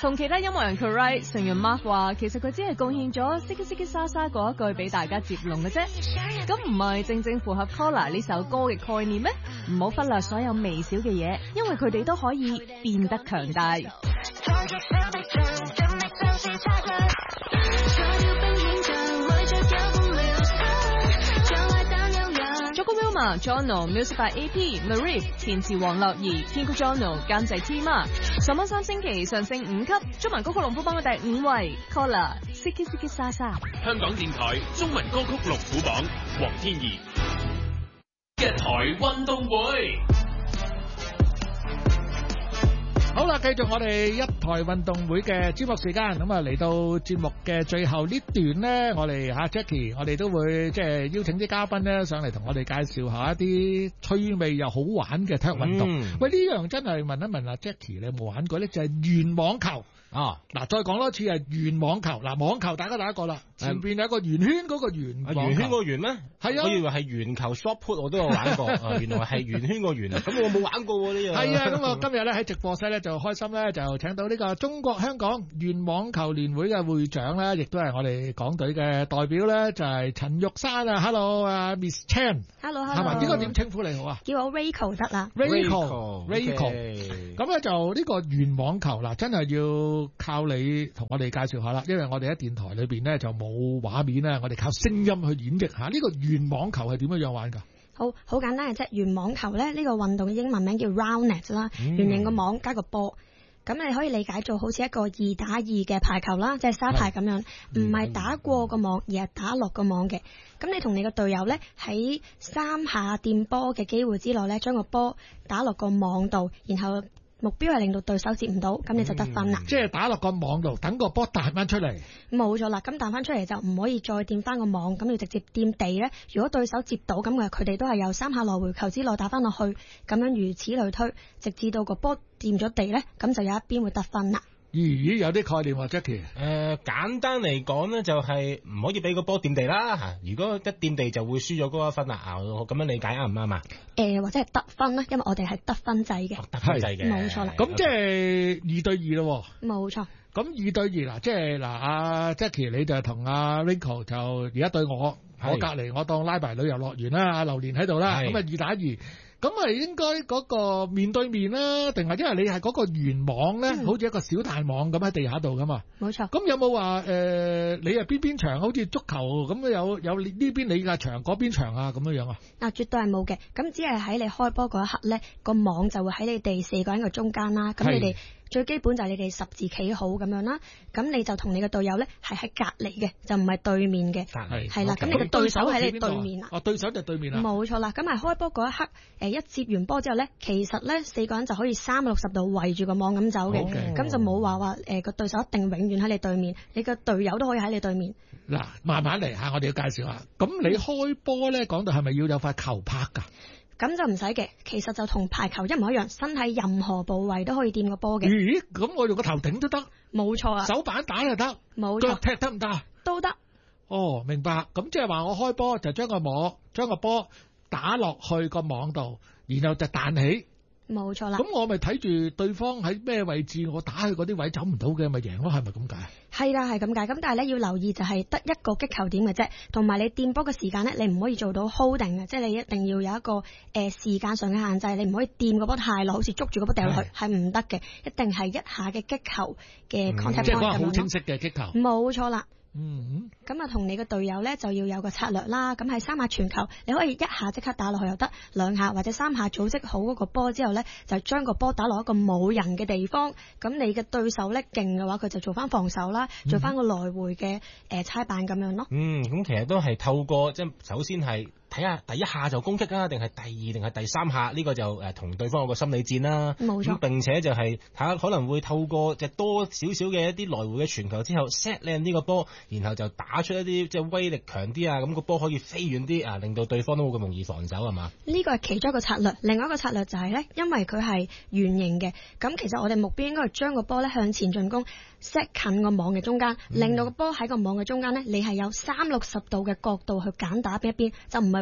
同其他音樂人 co-write， 成員 Mark 話其實佢只係貢獻咗識嘅識嘅沙沙嗰一句俾大家接龍嘅啫，咁唔係正正符合 Collar 呢首歌嘅概念咩？唔好忽略所有微小嘅嘢，因為佢哋都可以變得強大。Jono、Music by AP、Marif、填詞黃樂兒、編曲 Jono、監製 Tima。上溫3星期上升5級，中文歌曲龍虎榜嘅第5位 Collar Siki Siki Sa Sa。 香港電台中文歌曲龍虎榜，黃天怡。一台運動會。 好啦，繼續我哋一台運動會嘅節目時間，咁啊嚟到節目嘅最後呢段咧，我哋Jackie，我哋都會即係邀請啲嘉賓咧上嚟同我哋介紹下一啲趣味又好玩嘅體育運動。喂，呢樣真係問一問Jackie，你有冇玩過咧？就係圓網球。嗱，再講多次係圓網球。嗱，網球大家第一個啦，前邊有一個圓圈嗰個圓。 圓圈個圓咩？ 係啊， 我以為係圓球 shot put， 我都有玩過。原來係圓圈個圓啊！咁我冇玩過呢樣。係啊，咁我今日咧喺直播室咧就開心咧，就請到呢個中國香港圓網球聯會嘅會長咧，亦都係我哋港隊嘅代表咧，就係陳玉珊啊 ，Hello 啊 Miss Chan。Hello。係咪？應該點稱呼你好啊？ 叫我 Rachel 得啦。 Rachel。咁咧就呢個圓網球嗱，真係要靠你同我哋介紹下啦，因為我哋喺電台裏邊咧就冇畫面咧，我哋靠聲音去演繹下呢個圓網球係點樣玩㗎？ 好簡單嘅啫，圓網球咧呢個運動嘅英文名叫 round net 啦，圓形個網加個波。咁你可以理解做好似一個2打2嘅排球啦，即係沙排咁樣，唔係打過個網，而係打落個網嘅。咁你同你個隊友咧喺3下掂波嘅機會之內咧，將個波打落個網度，然後目標係令到對手接唔到，咁你就得分啦。 即係打落個網度，等個波彈翻出嚟。 冇錯啦，咁彈翻出嚟就唔可以再掂翻個網，咁要直接掂地咧。如果對手接到，咁佢哋都係由3下來回球之內打翻落去，咁樣如此類推，直至到個波掂咗地咧，咁就有一邊會得分啦。 咦，有啲概念喎 Jackie。 簡單嚟講咧，就係唔可以俾個波掂地啦嚇。如果一掂地就會輸咗嗰一分啦。我咁樣理解啱唔啱啊？ 或者係得分啦，因為我哋係得分制嘅。 得分制嘅， 冇錯啦。 咁即係2對2咯。 冇錯。 咁2對2嗱，即係嗱，阿 Jackie 你就同阿 Rico 就而家對我隔離，我當拉埋旅遊樂園啦，阿榴蓮喺度啦，咁啊2打2。咁係應該嗰個面對面啦，定係因為你係嗰個圓網咧，好似一個小彈網咁喺地下度噶嘛？ 冇錯。 咁有冇話你係邊場好似足球咁有呢邊你嘅場嗰邊場啊咁樣啊？ 絕對係冇嘅。咁只係喺你開波嗰一刻咧，個網就會喺你哋4個人嘅中間啦。咁你哋最基本就係你哋十字企好咁樣啦。咁你就同你嘅隊友咧係喺隔離嘅，就唔係對面嘅。係啦。咁你嘅對手喺你對面啊？ 對手就對面啦。 冇錯啦。咁係開波嗰一刻，一接完波之後咧，其實咧4個人就可以360度圍住個網咁走嘅，咁就冇話個對手一定永遠喺你對面，你個隊友都可以喺你對面。 嗱，慢慢嚟下，我哋要介紹下。咁你開波咧，講到係咪要有塊球拍㗎？ 咁就唔使嘅，其實就同排球一模一樣，身體任何部位都可以掂個波嘅。 咦？咁我用個頭頂都得？ 冇錯啊。 手板打就得？ 冇錯。 腳踢得唔得？ 都得。 哦，明白。咁即係話我開波就將個波打落去個網度，然後就彈起。 冇錯啦。 咁我咪睇住對方喺咩位置，我打去嗰啲位走唔到嘅，咪贏咯，係咪咁解？ 係啦，係咁解。咁但係咧要留意就係得一個擊球點嘅啫，同埋你掂波嘅時間咧，你唔可以做到 holding 嘅，即係你一定要有一個時間上嘅限制，你唔可以掂個波太耐，好似捉住個波掉落去係唔得嘅，一定係一下嘅擊球嘅 contact point 咁樣咯。即係嗰個好清晰嘅擊球。 冇錯啦。咁啊，同你個隊友咧就要有個策略啦。咁係3下傳球，你可以1下即刻打落去又得，2下或者3下組織好嗰個波之後咧，就將個波打落一個冇人嘅地方。咁你嘅對手咧勁嘅話，佢就做翻防守啦，做翻個來回嘅猜板咁樣咯。 咁其實都係透過即係首先係睇下第1下就攻擊啊，定係第2定係第3下呢個就同對方有個心理戰啦。 冇錯。 咁並且就係睇下可能會透過即係多少少嘅一啲來回嘅傳球之後 set 靚呢個波。然後就打出一啲即係威力強啲啊，咁個波可以飛遠啲啊，令到對方都冇咁容易防守係嘛？ 呢個係其中一個策略，另外一個策略就係咧，因為佢係圓形嘅，咁其實我哋目標應該係將個波咧向前進攻 ，set 近個網嘅中間，令到個波喺個網嘅中間咧，你係有360度嘅角度去揀打邊一邊，就唔係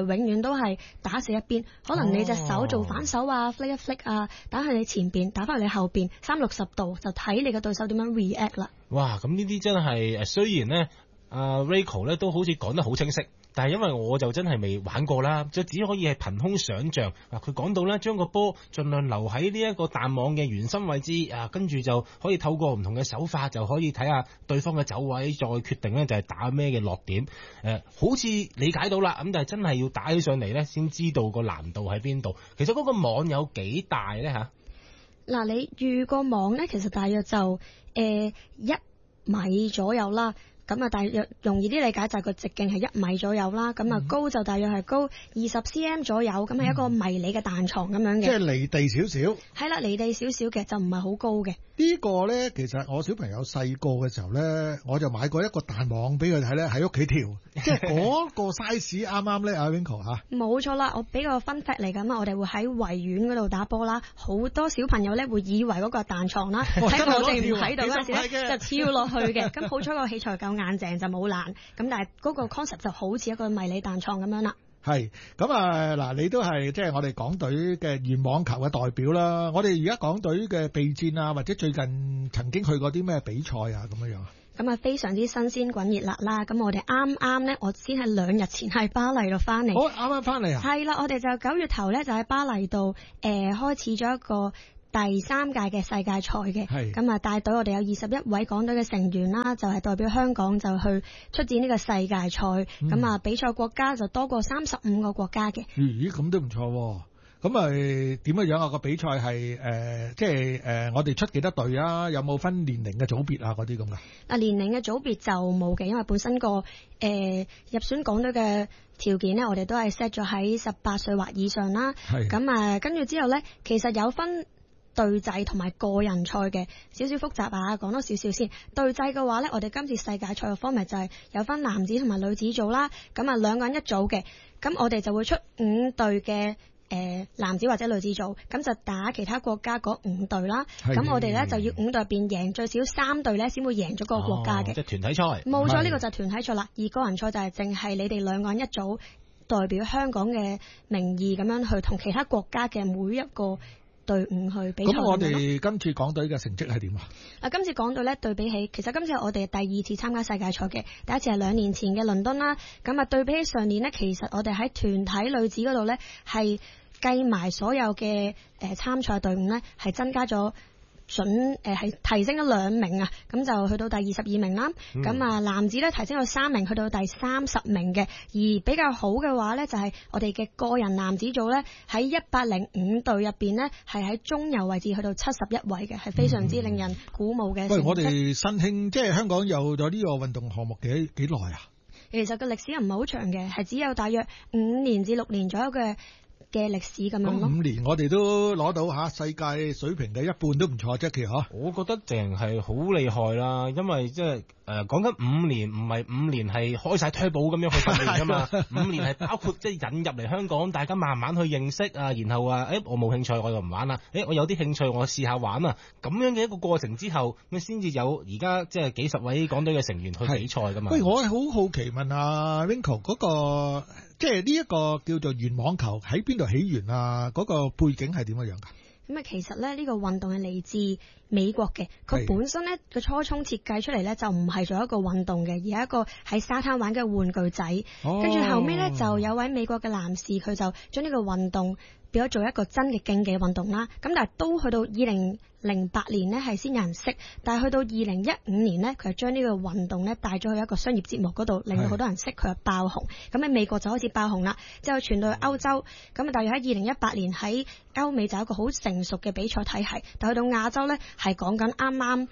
係永遠都係打死一邊，可能你隻手做反手啊，flick 一 flick 啊，打去你前邊，打翻去你後邊，360度就睇你嘅對手點樣 react 啦。 哇，咁呢啲真係雖然咧Rachel 咧都好似講得好清晰，但係因為我就真係未玩過啦，就只可以係憑空想像。佢講到咧，將個波盡量留喺呢一個彈網嘅圓心位置，跟住就可以透過唔同嘅手法，就可以睇下對方嘅走位，再決定咧就係打咩嘅落點。好似理解到啦，咁但係真係要打起上嚟咧，先知道個難度喺邊度。其實嗰個網有幾大咧嚇？ 嗱，你預個網咧，其實大約就1米左右啦。咁啊，大約容易啲理解就係個直徑係1米左右啦，咁啊高就大約係高20 cm 左右，咁係一個迷你嘅彈床咁樣嘅。 即係離地少少。係啦，離地少少嘅就唔係好高嘅。 呢個咧，其實我小朋友細個嘅時候咧，我就買過一個彈網俾佢睇咧，喺屋企跳，即係嗰個 size 啱啱咧，阿 Winkle 嚇。冇錯啦，我俾個 fun fact 嚟咁啊，我哋會喺維園嗰度打波啦，好多小朋友咧會以為嗰個彈床啦，喺我哋唔喺度嗰陣時咧就跳落去嘅，咁好彩個器材夠硬淨就冇爛，咁但係嗰個 concept 就好似一個迷你彈床咁樣啦。 係咁啊！嗱，你都係即係我哋港隊嘅圓網球嘅代表啦。我哋而家港隊嘅備戰啊，或者最近曾經去過啲咩比賽啊咁樣樣。咁啊，非常之新鮮滾熱辣啦！咁我哋啱啱咧，我先係2日前喺巴黎度翻嚟。啱啱翻嚟啊！係啦，我哋就9月頭咧就喺巴黎度開始咗一個第3屆嘅世界賽嘅，咁啊帶隊我哋有21位港隊嘅成員啦，就係代表香港就去出戰呢個世界賽，咁啊比賽國家就多過35個國家嘅。咦，咁都唔錯喎！咁咪點樣啊？個比賽係即係我哋出幾多隊啊？有冇分年齡嘅組別啊？嗰啲咁噶？嗱，年齡嘅組別就冇嘅，因為本身個入選港隊嘅條件呢，我哋都係 set 咗喺18歲或以上啦。咁啊，跟住之後呢，其實有分隊制同埋個人賽嘅，少少複雜啊，講多少少先。隊制嘅話呢，我哋今次世界賽嘅方面就係有分男子同埋女子組啦，咁啊2個人一組嘅，咁我哋就會出5隊嘅男子或者女子組，咁就打其他國家嗰5隊啦。咁我哋呢就要5隊入邊贏最少3隊呢先會贏咗個國家嘅。即係團體賽。冇錯，呢個就係團體賽啦。而個人賽就係淨係你哋2個人一組，代表香港嘅名義咁樣去同其他國家嘅每一個隊伍去比賽。咁我哋今次港隊嘅成績係點啊？今次港隊咧對比起，其實今次係我哋第2次參加世界賽嘅，第一次係2年前嘅倫敦啦。咁啊對比起上年呢，其實我哋喺團體女子嗰度呢，係計埋所有嘅參賽隊伍呢，係增加咗係提升咗2名啊，咁就去到第22名啦。咁啊男子咧提升咗3名，去到第30名嘅。而比較好嘅話咧，就係我哋嘅個人男子組咧，喺105隊入邊呢，係喺中游位置去到71位嘅，係非常之令人鼓舞嘅。喂，我哋新興即係香港有咗呢個運動項目幾耐啊？其實個歷史又唔係好長嘅，係只有大約5年至6年左右嘅歷史咁樣咯。5年我哋都攞到世界水平嘅一半都唔錯啫，其實我覺得淨係好厲害啦，因為即係講緊5年，唔係5年係開晒 turbo 咁樣去訓練噶嘛。5年係包括即係引入嚟香港，大家慢慢去認識啊，然後我冇興趣我就唔玩啦，我有啲興趣我試下玩啊，咁樣嘅一個過程之後，咁先至有而家即係幾十位港隊嘅成員去比賽噶嘛。喂，我係好好奇問阿 Winkle 嗰個即係呢一個叫做圓網球喺邊度起源啊？嗰個背景係點樣㗎？咁啊，其實咧呢個運動係嚟自美國嘅，佢本身咧個初衷設計出嚟咧就唔係做一個運動嘅，而係一個喺沙灘玩嘅玩具仔。跟住後尾咧就有位美國嘅男士，佢就將呢個運動變咗做一個真嘅競技運動啦。咁但係都去到2008年呢係先有人識，但係去到2015年呢，佢就將呢個運動呢帶咗去一個商業節目嗰度，令到好多人識佢，就爆紅。咁喺美國就開始爆紅啦，之後傳到去歐洲。咁啊，大約喺2018年喺歐美就有一個好成熟嘅比賽體系，但去到亞洲呢，係講緊啱啱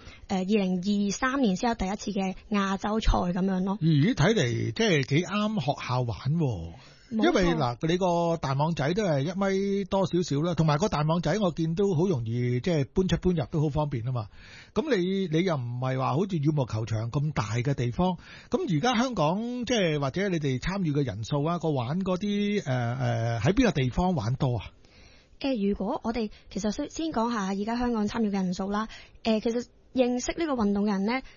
2023年先有第一次嘅亞洲賽咁樣咯。咦，睇嚟即係幾啱學校玩喎。因為嗱，你個彈網仔都係1米多少少啦，同埋個彈網仔我見都好容易，即係搬出搬入都好方便啊嘛。咁你又唔係話好似羽毛球場咁大嘅地方，咁而家香港即係或者你哋參與嘅人數啊，個玩嗰啲喺邊個地方玩多啊？如果我哋其實先講下而家香港參與嘅人數啦，其實認識呢個運動嘅人呢，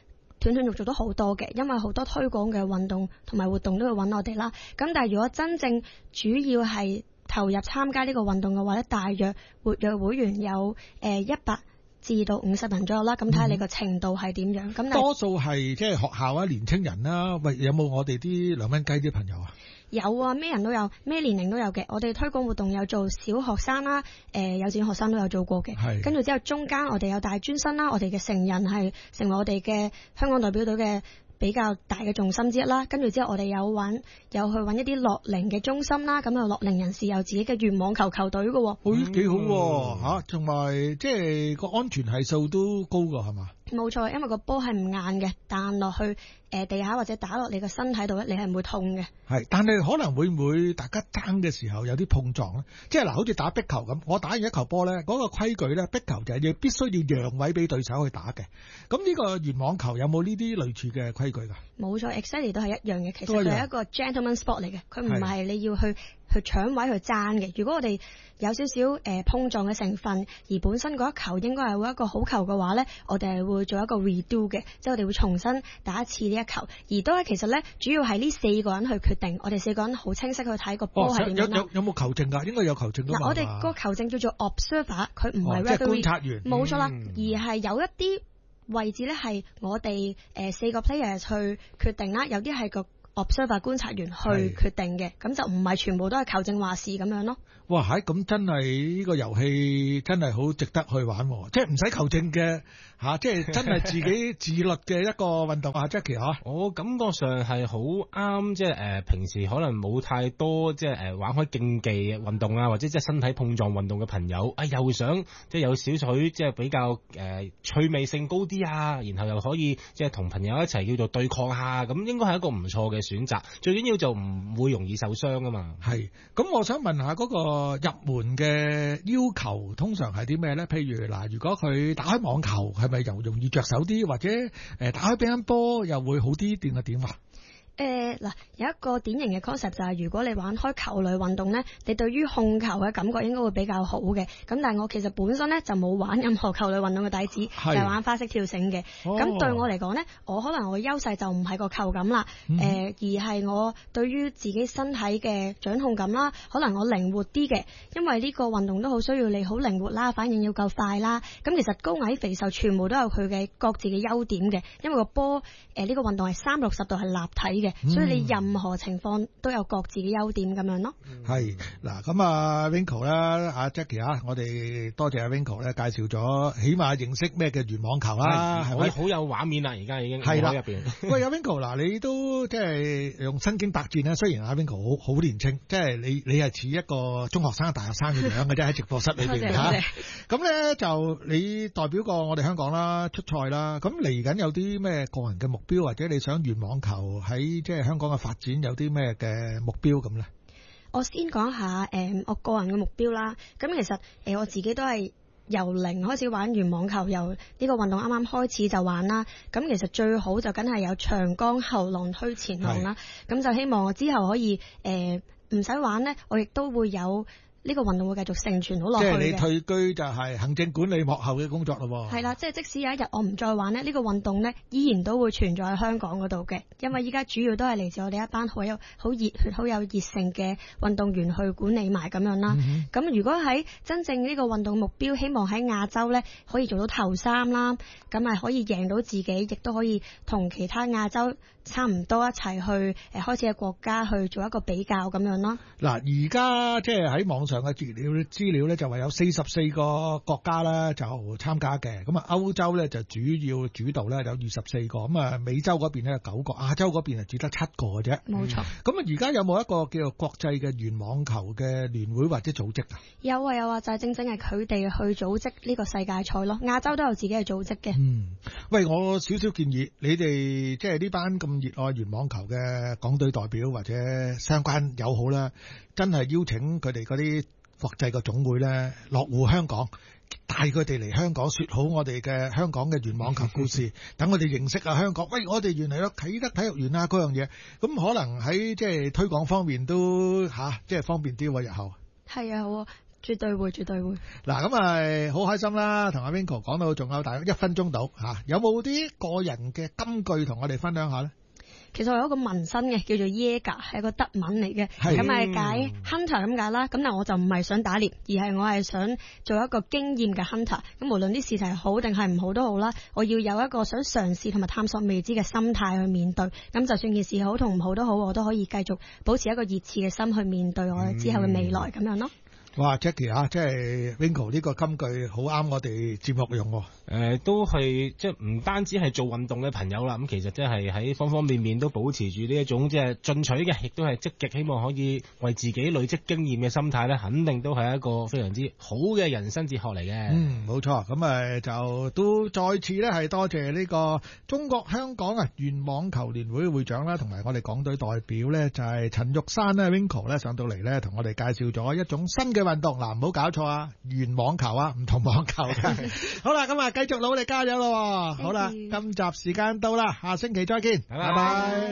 斷斷續續都好多嘅，因為好多推廣嘅運動同埋活動都會揾我哋啦。咁但係如果真正主要係投入參加呢個運動嘅話咧，大約活躍會員有100至到50人左右啦。咁睇下你個程度係點樣。咁多數係即係學校啊、年青人啦。喂，有冇我哋啲2蚊雞啲朋友啊？ 有啊，咩人都有，咩年齡都有嘅。我哋推廣活動有做小學生啦，幼稚園學生都有做過嘅。 係。 跟住之後中間我哋有大專生啦，我哋嘅成人係成為我哋嘅香港代表隊嘅比較大嘅重心之一啦。跟住之後我哋有去揾一啲樂齡嘅中心啦，咁有樂齡人士有自己嘅願網球球隊嘅喎。 幾好喎嚇，同埋即係個安全係數都高㗎係嘛？ 冇錯，因為個波係唔硬嘅，彈落去地下或者打落你個身體度咧，你係唔會痛嘅。 係，但係可能會唔會大家爭嘅時候有啲碰撞咧？即係嗱，好似打壁球咁，我打完一球波咧，嗰個規矩咧，壁球就係必須要讓位俾對手去打嘅。咁呢個願網球有冇呢啲類似嘅規矩㗎？ 冇錯 ，exactly 都係一樣嘅。其實佢係一個 gentleman sport 嚟嘅，佢唔係你要去搶位去爭嘅。如果我哋有少少碰撞嘅成分，而本身嗰一球應該係會一個好球嘅話咧，我哋係會做一個 redo 嘅，即係我哋會重新打一次呢一球。而都係其實咧，主要係呢4個人去決定。我哋4個人好清晰去睇個波係點樣。 有冇球證㗎？應該有球證㗎嘛。 嗱，我哋個球證叫做 observer， 佢唔係 referee， 即係觀察員。 冇錯啦，而係有一啲位置咧係我哋4個 player 去決定啦，有啲係個 observer 觀察員去決定嘅，咁就唔係全部都係球證話事咁樣咯。 哇，咁真係呢個遊戲真係好值得去玩喎，即係唔使球證嘅嚇，即係真係自己自律嘅一個運動啊 Jackie 嚇。 我感覺上係好啱，即係平時可能冇太多即係玩開競技運動啊，或者即係身體碰撞運動嘅朋友，又想即係有少許即係比較趣味性高啲啊，然後又可以即係同朋友一齊叫做對抗下，咁應該係一個唔錯嘅選擇。最緊要就唔會容易受傷啊嘛。 係，咁我想問下嗰個入門嘅要求通常係啲咩咧？譬如嗱，如果佢打開網球，係咪又容易着手啲，或者打開乒乓波又會好啲，定係點啊？ 嗱，有一個典型嘅 concept 就係如果你玩開球類運動咧，你對於控球嘅感覺應該會比較好嘅。咁但係我其實本身咧就冇玩任何球類運動嘅底子，就係玩花式跳繩嘅。咁對我嚟講咧，我可能我嘅優勢就唔係個球感啦，而係我對於自己身體嘅掌控感啦，可能我靈活啲嘅，因為呢個運動都好需要你好靈活啦，反應要夠快啦。咁其實高矮肥瘦全部都有佢嘅各自嘅優點嘅，因為個波呢個運動係360度係立體嘅，所以你任何情況都有各自嘅優點咁樣咯。 係嗱，咁啊 Winkle 啦，阿 Jackie 啊，我哋多謝阿 Winkle 咧介紹咗，起碼認識咩嘅願網球啦，係咪？ 好有畫面啦，而家已經係啦入邊。 喂，阿 Winkle 嗱，你都即係用身經百戰啦。雖然阿 Winkle 好年青，即係你係似一個中學生、大學生嘅樣嘅啫，喺直播室裏邊嚇。咁咧就你代表過我哋香港啦，出賽啦。咁嚟緊有啲咩個人嘅目標，或者你想願網球喺即係香港嘅發展有啲咩嘅目標咁咧？ 我先講下我個人嘅目標啦。咁其實我自己都係由零開始玩願網球，由呢個運動啱啱開始就玩啦。咁其實最好就梗係有長江後浪推前浪啦。咁就希望我之後可以唔使玩呢，我亦都會有呢個運動會繼續承傳好落去嘅。即係你退居就係行政管理幕後嘅工作咯。 係啦，即係即使有一日我唔再玩呢，呢個運動呢依然都會存在喺香港嗰度嘅。因為依家主要都係嚟自我哋一班好熱血、好有熱誠嘅運動員去管理埋咁樣啦。咁如果喺真正呢個運動目標，希望喺亞洲呢可以做到頭3啦，咁係可以贏到自己，亦都可以同其他亞洲差唔多一齊去開始嘅國家去做一個比較咁樣咯。 嗱，而家即係喺網上嘅資料咧，就話有44個國家咧就參加嘅。咁啊，歐洲咧就主導咧有24個，咁啊美洲嗰邊咧有9個，亞洲嗰邊啊只得7個嘅啫。 冇錯。 咁啊，而家有冇一個叫做國際嘅願網球嘅聯會或者組織啊？ 有啊，就係正係佢哋去組織呢個世界賽咯。亞洲都有自己嘅組織嘅。 喂，我少少建議你哋，即係呢班咁熱愛願網球嘅港隊代表或者相關友好啦，真係邀請佢哋嗰啲國際嘅總會咧落戶香港，帶佢哋嚟香港說好我哋嘅香港嘅願網球故事，等我哋認識下香港。喂，我哋原來有啟德體育園啊嗰樣嘢，咁可能喺即係推廣方面都即係方便啲喎，日後。 係啊，好啊。 絕對會。 嗱，咁啊，好開心啦，同阿 Winkle 講到仲有大約1分鐘到嚇，有冇啲個人嘅金句同我哋分享下咧？ 其實我有一個紋身嘅，叫做 Jäger， 係一個德文嚟嘅，咁係解 hunter 咁解啦。咁但我就唔係想打獵，而係我係想做一個經驗嘅 hunter。咁無論啲事情係好定係唔好都好啦，我要有一個想嘗試同埋探索未知嘅心態去面對。咁就算件事好同唔好都好，我都可以繼續保持一個熱切嘅心去面對我之後嘅未來咁樣咯。 哇 Jackie 啊，即係 Winkle 呢個金句好啱我哋節目用喎。 都係即係唔單止係做運動嘅朋友啦，咁其實即係喺方方面面都保持住呢一種即係進取嘅，亦都係積極希望可以為自己累積經驗嘅心態咧，肯定都係一個非常之好嘅人生哲學嚟嘅。 冇錯。咁就都再次咧係多謝呢個中國香港原網球聯會會長啦，同埋我哋港隊代表咧就係陳玉珊咧 Winkle 咧上到嚟咧，同我哋介紹咗一種新嘅運動。嗱，唔好搞錯啊，原網球啊，唔同網球嘅。好啦，咁繼續努力加油咯。好啦，今集時間到啦，下星期再見，拜拜。